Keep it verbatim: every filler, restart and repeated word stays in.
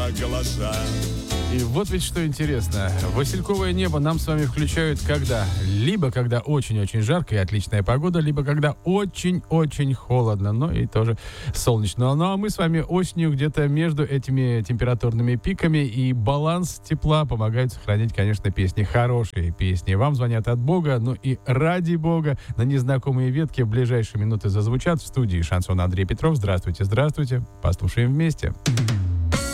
голоса. И вот ведь что интересно. Васильковое небо нам с вами включают когда? Либо когда очень-очень жарко и отличная погода, либо когда очень-очень холодно, но и тоже солнечно. Ну а мы с вами осенью где-то между этими температурными пиками, и баланс тепла помогает сохранить, конечно, песни. Хорошие песни. Вам звонят от Бога, ну и ради Бога. На незнакомые ветки в ближайшие минуты зазвучат. В студии «Шансон» Андрей Петров. Здравствуйте, здравствуйте. Послушаем вместе.